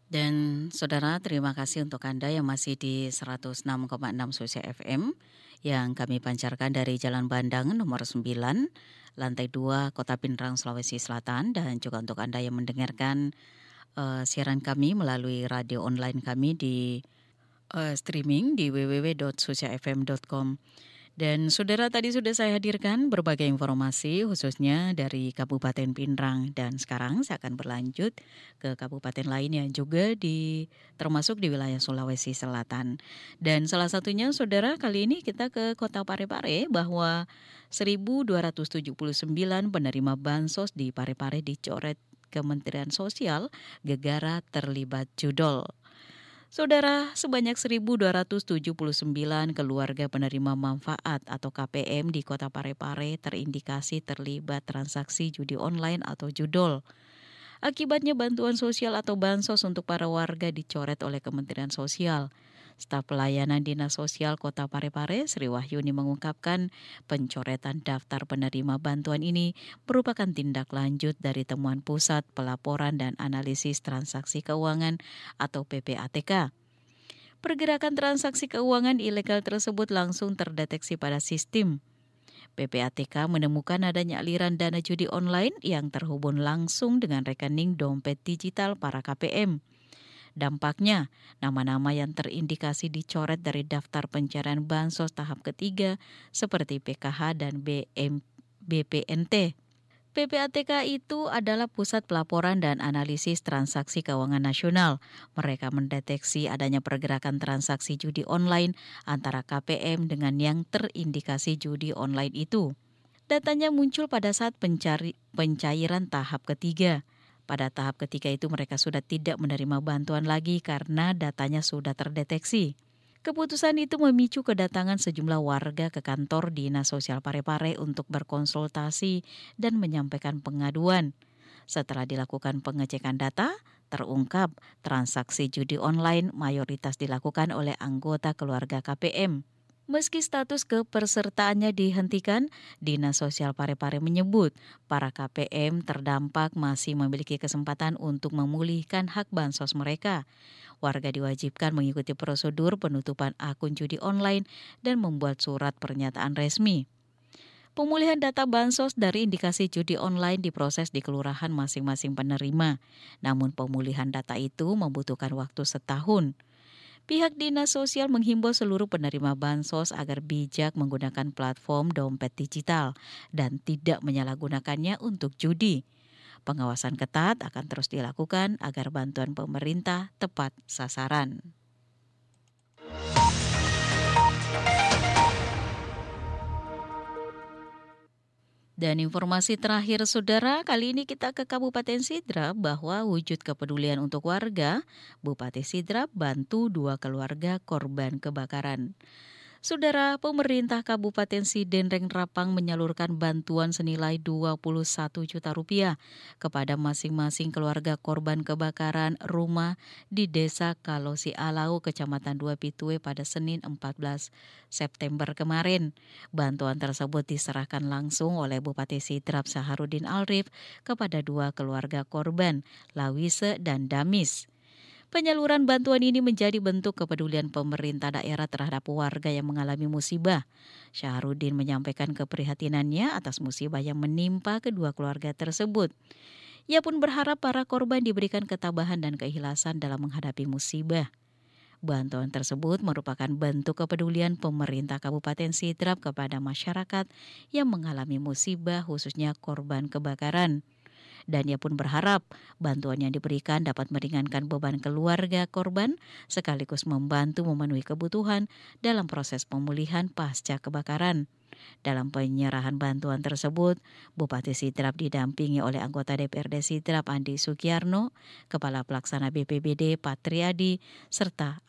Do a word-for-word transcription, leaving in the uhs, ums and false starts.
Dan saudara, terima kasih untuk Anda yang masih di seratus enam koma enam Susi F M yang kami pancarkan dari Jalan Bandang nomor sembilan, lantai dua, Kota Pinrang, Sulawesi Selatan. Dan juga untuk Anda yang mendengarkan eh, siaran kami melalui radio online kami di eh, streaming di w w w titik susia f m titik com. Dan saudara, tadi sudah saya hadirkan berbagai informasi khususnya dari Kabupaten Pinrang, dan sekarang saya akan berlanjut ke kabupaten lain yang juga di termasuk di wilayah Sulawesi Selatan. Dan salah satunya saudara, kali ini kita ke Kota Parepare bahwa seribu dua ratus tujuh puluh sembilan penerima bansos di Parepare dicoret Kementerian Sosial gegara terlibat judol. Saudara, sebanyak seribu dua ratus tujuh puluh sembilan keluarga penerima manfaat atau K P M di Kota Parepare terindikasi terlibat transaksi judi online atau judol. Akibatnya bantuan sosial atau bansos untuk para warga dicoret oleh Kementerian Sosial. Staf Pelayanan Dinas Sosial Kota Parepare, Sri Wahyuni mengungkapkan pencoretan daftar penerima bantuan ini merupakan tindak lanjut dari temuan Pusat Pelaporan dan Analisis Transaksi Keuangan atau P P A T K. Pergerakan transaksi keuangan ilegal tersebut langsung terdeteksi pada sistem. P P A T K menemukan adanya aliran dana judi online yang terhubung langsung dengan rekening dompet digital para K P M. Dampaknya, nama-nama yang terindikasi dicoret dari daftar pencarian bansos tahap ketiga seperti P K H dan B M B P N T. P P A T K itu adalah Pusat Pelaporan dan Analisis Transaksi Keuangan Nasional. Mereka mendeteksi adanya pergerakan transaksi judi online antara K P M dengan yang terindikasi judi online itu. Datanya muncul pada saat pencari, pencairan tahap ketiga. Pada tahap ketiga itu mereka sudah tidak menerima bantuan lagi karena datanya sudah terdeteksi. Keputusan itu memicu kedatangan sejumlah warga ke kantor Dinas Sosial Parepare untuk berkonsultasi dan menyampaikan pengaduan. Setelah dilakukan pengecekan data, terungkap transaksi judi online mayoritas dilakukan oleh anggota keluarga K P M. Meski status kepesertaannya dihentikan, Dinas Sosial Parepare menyebut para K P M terdampak masih memiliki kesempatan untuk memulihkan hak bansos mereka. Warga diwajibkan mengikuti prosedur penutupan akun judi online dan membuat surat pernyataan resmi. Pemulihan data bansos dari indikasi judi online diproses di kelurahan masing-masing penerima. Namun pemulihan data itu membutuhkan waktu setahun. Pihak Dinas Sosial menghimbau seluruh penerima bansos agar bijak menggunakan platform dompet digital dan tidak menyalahgunakannya untuk judi. Pengawasan ketat akan terus dilakukan agar bantuan pemerintah tepat sasaran. Dan informasi terakhir saudara, kali ini kita ke Kabupaten Sidrap bahwa wujud kepedulian untuk warga, Bupati Sidrap bantu dua keluarga korban kebakaran. Saudara, pemerintah Kabupaten Sidenreng Rapang menyalurkan bantuan senilai dua puluh satu juta rupiah kepada masing-masing keluarga korban kebakaran rumah di Desa Kalosi Alau, Kecamatan Dua Pitue pada Senin empat belas September kemarin. Bantuan tersebut diserahkan langsung oleh Bupati Sidrap Saharudin Alrif kepada dua keluarga korban, Lawise dan Damis. Penyaluran bantuan ini menjadi bentuk kepedulian pemerintah daerah terhadap warga yang mengalami musibah. Syahrudin menyampaikan keprihatinannya atas musibah yang menimpa kedua keluarga tersebut. Ia pun berharap para korban diberikan ketabahan dan keikhlasan dalam menghadapi musibah. Bantuan tersebut merupakan bentuk kepedulian pemerintah Kabupaten Sidrap kepada masyarakat yang mengalami musibah, khususnya korban kebakaran. Dan ia pun berharap bantuan yang diberikan dapat meringankan beban keluarga korban sekaligus membantu memenuhi kebutuhan dalam proses pemulihan pasca kebakaran. Dalam penyerahan bantuan tersebut, Bupati Sidrap didampingi oleh anggota D P R D Sidrap Andi Sugiarno, Kepala Pelaksana B P B D Patriadi, serta